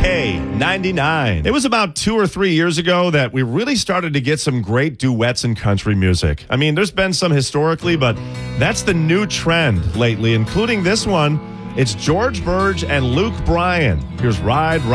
K99. It was about 2 or 3 years ago that we really started to get some great duets in country music. I mean, there's been some historically, but that's the new trend lately, including this one. It's George Burge and Luke Bryan. Here's Ride, Ride.